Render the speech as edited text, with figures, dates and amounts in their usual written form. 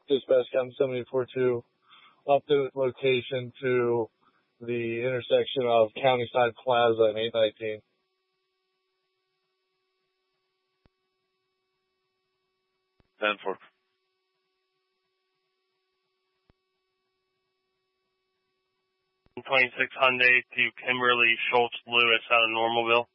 Dispatch Cam 7042 up the location to the intersection of County Side Plaza and 819. Danforth. 26 Hyundai to Kimberly Schultz Lewis out of Normalville.